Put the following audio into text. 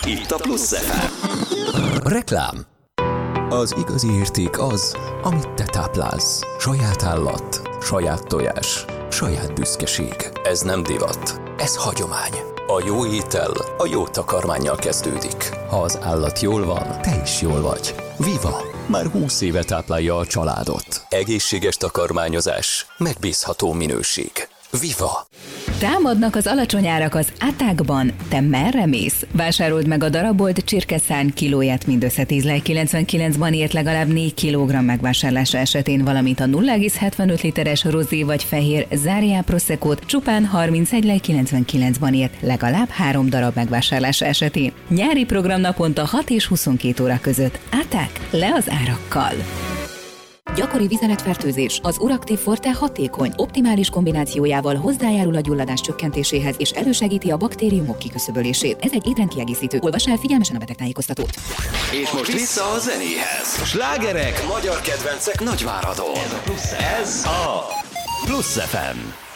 Itt a Plusz FM. Reklám. Az igazi érték az, amit te táplálsz. Saját állat, saját tojás, saját büszkeség. Ez nem divat, ez hagyomány. A jó étel a jó takarmánnyal kezdődik. Ha az állat jól van, te is jól vagy. Viva! Már 20 éve táplálja a családot. Egészséges takarmányozás, megbízható minőség. Viva! Támadnak az alacsony árak az Attackban. Te merre mész? Vásárold meg a darabolt csirkeszárny kilóját mindössze 10,99-ban ért legalább 4 kg megvásárlása esetén, valamint a 0,75 literes rozé vagy fehér Záriá Proseccót csupán 31,99-ban ért legalább 3 darab megvásárlása esetén. Nyári program naponta 6 és 22 óra között. Attack, le az árakkal! Gyakori vizeletfertőzés. Az Uractiv Forte hatékony, optimális kombinációjával hozzájárul a gyulladás csökkentéséhez és elősegíti a baktériumok kiküszöbölését. Ez egy étrendkiegészítő. Olvass el figyelmesen a betegtájékoztatót. És most vissza a zenéhez. Slágerek, magyar kedvencek Nagyváradon. Ez a Plusz FM.